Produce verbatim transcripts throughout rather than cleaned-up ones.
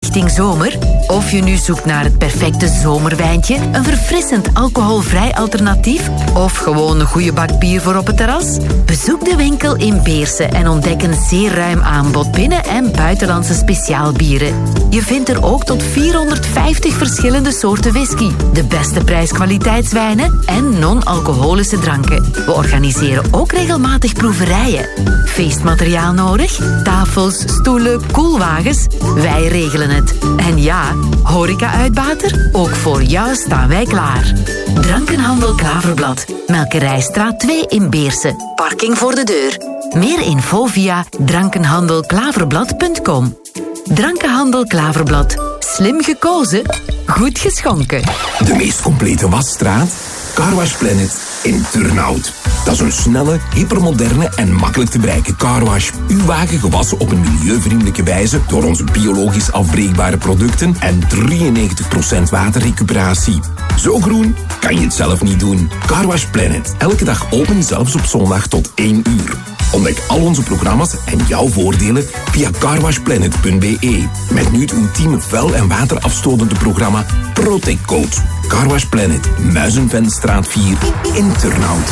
richting zomer? Of je nu zoekt naar het perfecte zomerwijntje, een verfrissend alcoholvrij alternatief of gewoon een goede bak bier voor op het terras? Bezoek de winkel in Beerse en ontdek een zeer ruim aanbod binnen- en buitenlandse speciaalbieren. Je vindt er ook tot vierhonderdvijftig verschillende soorten whisky, de beste prijs-kwaliteitswijnen en non-alcoholische dranken. We organiseren ook regelmatig proeverijen. Feestmateriaal nodig? Tafels, stoelen, koelwagens? Wij regelen het. En ja, horeca-uitbater? Ook voor jou staan wij klaar. Drankenhandel Klaverblad. Melkerijstraat twee in Beerse. Parking voor de deur. Meer info via drankenhandelklaverblad punt com. Drankenhandel Klaverblad. Slim gekozen, goed geschonken. De meest complete wasstraat? Carwash Planet in Turnhout. Dat is een snelle, hypermoderne en makkelijk te bereiken carwash. Uw wagen gewassen op een milieuvriendelijke wijze door onze biologisch afbreekbare producten en drieënnegentig procent waterrecuperatie. Zo groen kan je het zelf niet doen. Carwash Planet. Elke dag open, zelfs op zondag tot één uur. Ontdek al onze programma's en jouw voordelen via carwashplanet punt b e. Met nu het ultieme vuil- en waterafstotende programma Protectcode. Carwash Planet, Muizenvenstraat vier in Turnhout.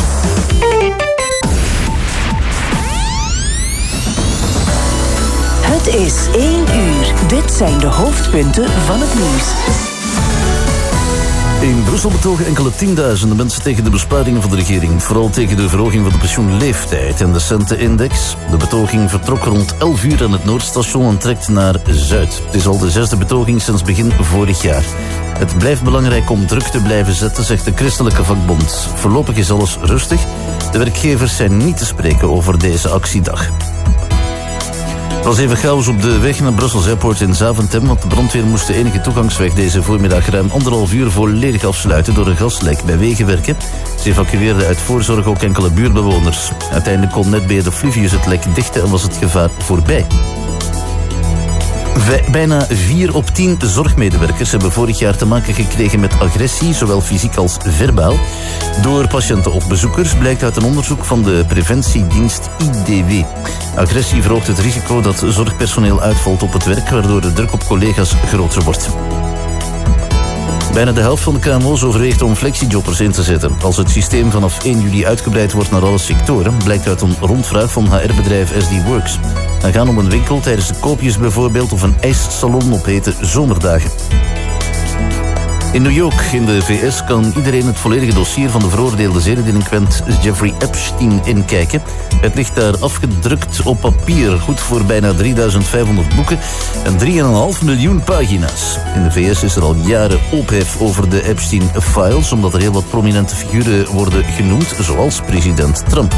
Het is één uur. Dit zijn de hoofdpunten van het nieuws. In Brussel betogen enkele tienduizenden mensen tegen de besparingen van de regering. Vooral tegen de verhoging van de pensioenleeftijd en de centenindex. De betoging vertrok rond elf uur aan het Noordstation en trekt naar Zuid. Het is al de zesde betoging sinds begin vorig jaar. Het blijft belangrijk om druk te blijven zetten, zegt de Christelijke Vakbond. Voorlopig is alles rustig. De werkgevers zijn niet te spreken over deze actiedag. Het was even chaos op de weg naar Brussels Airport in Zaventem, want de brandweer moest de enige toegangsweg deze voormiddag ruim anderhalf uur volledig afsluiten door een gaslek bij Wegenwerken. Ze evacueerden uit voorzorg ook enkele buurtbewoners. Uiteindelijk kon netbeheerder Fluvius het lek dichten en was het gevaar voorbij. Bijna vier op tien zorgmedewerkers hebben vorig jaar te maken gekregen met agressie, zowel fysiek als verbaal, door patiënten of bezoekers, blijkt uit een onderzoek van de preventiedienst I D W. Agressie verhoogt het risico dat zorgpersoneel uitvalt op het werk, waardoor de druk op collega's groter wordt. Bijna de helft van de K M O's overweegt om flexiejobbers in te zetten. Als het systeem vanaf één juli uitgebreid wordt naar alle sectoren, blijkt uit een rondvraag van H R-bedrijf S D Works. Dan gaan om een winkel tijdens de koopjes bijvoorbeeld of een ijssalon op hete zomerdagen. In New York, in de V S, kan iedereen het volledige dossier van de veroordeelde zedendelinquent Jeffrey Epstein inkijken. Het ligt daar afgedrukt op papier, goed voor bijna drieduizend vijfhonderd boeken en drie komma vijf miljoen pagina's. In de V S is er al jaren ophef over de Epstein-files, omdat er heel wat prominente figuren worden genoemd, zoals president Trump.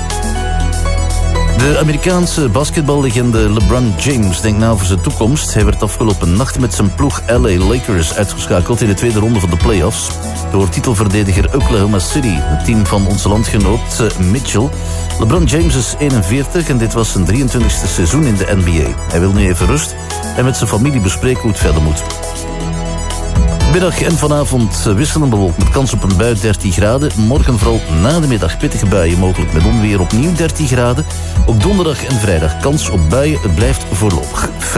De Amerikaanse basketballegende LeBron James denkt na over zijn toekomst. Hij werd afgelopen nacht met zijn ploeg L A Lakers uitgeschakeld in de tweede ronde van de playoffs door titelverdediger Oklahoma City, het team van onze landgenoot Mitchell. LeBron James is eenenveertig en dit was zijn drieëntwintigste seizoen in de N B A. Hij wil nu even rust en met zijn familie bespreken hoe het verder moet. Middag en vanavond wisselend bewolkt met kans op een bui dertien graden. Morgen vooral na de middag pittige buien, mogelijk met onweer opnieuw dertien graden. Ook donderdag en vrijdag kans op buien, het blijft voorlopig.